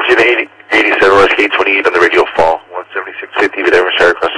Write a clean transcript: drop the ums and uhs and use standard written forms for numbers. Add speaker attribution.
Speaker 1: Jim 87 West Gate 28 on the radio fall. 17650, but ever start across